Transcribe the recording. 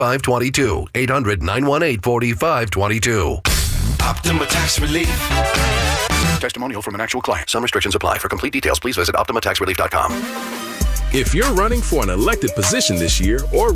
4522. 800-918-4522. Optima Tax Relief. Testimonial from an actual client. Some restrictions apply. For complete details, please visit OptimaTaxRelief.com. If you're running for an elected position this year or